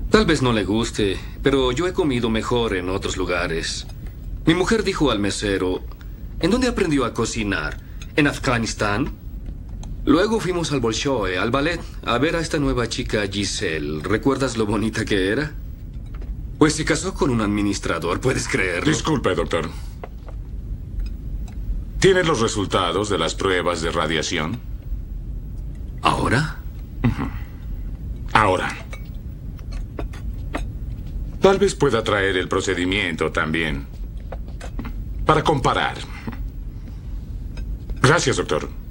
Tal vez no le guste, pero yo he comido mejor en otros lugares. Mi mujer dijo al mesero, ¿en dónde aprendió a cocinar? ¿En Afganistán? Luego fuimos al Bolshoi, al ballet, a ver a esta nueva chica Giselle. ¿Recuerdas lo bonita que era? Pues se casó con un administrador, ¿puedes creerlo? Disculpe, doctor. ¿Tiene los resultados de las pruebas de radiación? ¿Ahora? Ahora. Tal vez pueda traer el procedimiento también. Para comparar. Gracias, doctor.